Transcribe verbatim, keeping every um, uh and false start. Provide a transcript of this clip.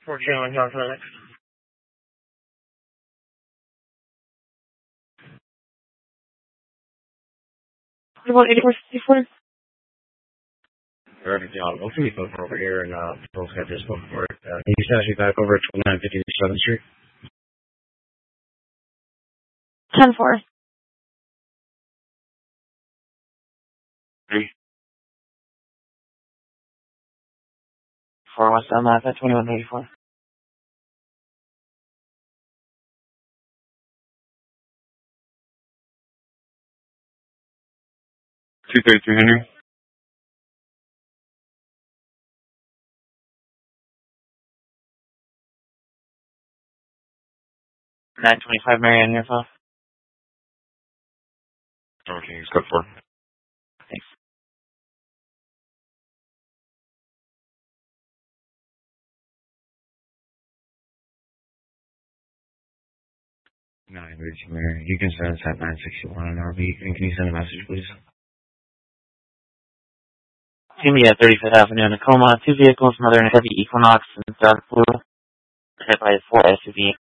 four channel and for the next. What about eighty-four sixty-four? Perfect job. We'll see you over here and uh, both got this book for it. Uh, can you send me back over at twenty-nine fifty seventh Street? ten four. Three. Four West Elm Ave at twenty-one eighty-four. two thirty-three Henry. nine twenty-five Marianne Nearfall. Okay, it's good for. Thanks. nine thirty-two Marianne. You can send us at nine sixty-one on R B. And can you send a message, please? See me at thirty-fifth Avenue in Tacoma. Two vehicles, mother and heavy Equinox and Dark Blue, hit by a four S U V.